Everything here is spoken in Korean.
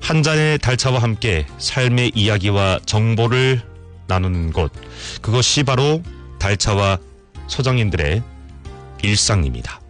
한 잔의 달차와 함께 삶의 이야기와 정보를 나누는 곳, 그것이 바로 달차와 소장인들의 일상입니다.